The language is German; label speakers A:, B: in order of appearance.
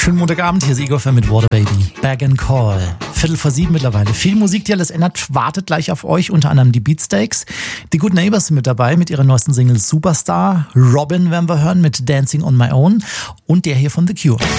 A: Schönen Montagabend, hier ist Igor für mit Water Baby. Bag and Call. 6:15 mittlerweile. Viel Musik, die alles ändert, wartet gleich auf euch. Unter anderem die Beatsteaks. Die Good Neighbors sind mit dabei mit ihrer neuesten Single Superstar. Robin werden wir hören mit Dancing on My Own. Und der hier von The Cure.